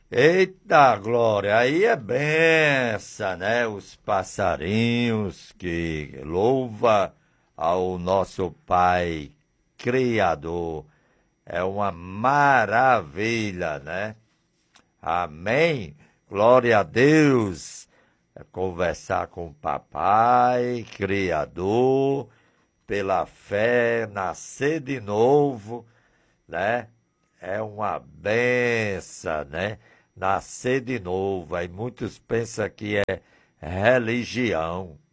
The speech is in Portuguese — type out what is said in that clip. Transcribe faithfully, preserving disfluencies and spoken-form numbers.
Eita, Glória, aí é benção, né? Os passarinhos que louva ao nosso Pai Criador. É uma maravilha, né? Amém. Glória a Deus. É conversar com o Papai Criador, pela fé, nascer de novo, né? É uma benção, né? Nascer de novo. Aí muitos pensam que é religião.